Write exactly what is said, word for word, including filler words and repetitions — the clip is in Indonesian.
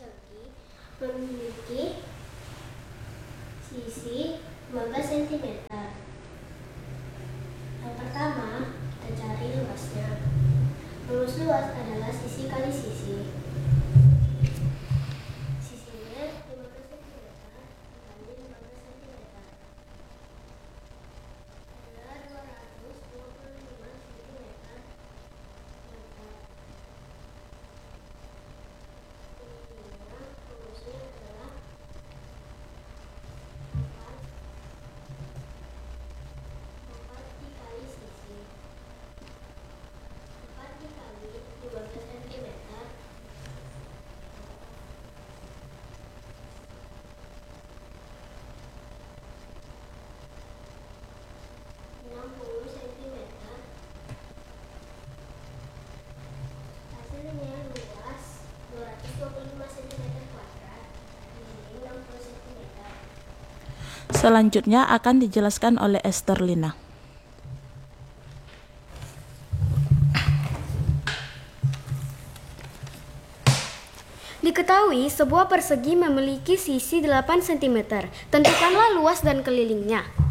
persegi memiliki sisi lima belas sentimeter. Yang pertama, kita cari luasnya. Rumus luas adalah sisi kali sisi. Sisinya lima belas sentimeter dikali lima belas sentimeter. Adalah dua ratus dua puluh lima sentimeter. Rumusnya adalah empat dikali sisi. empat dikali lima belas sentimeter. enam puluh sentimeter. Hasilnya luas dua ratus dua puluh lima sentimeter kuadrat. Di sini enam puluh sentimeter. Selanjutnya akan dijelaskan oleh Esther Lina. Diketahui sebuah persegi memiliki sisi delapan sentimeter. Tentukanlah luas dan kelilingnya.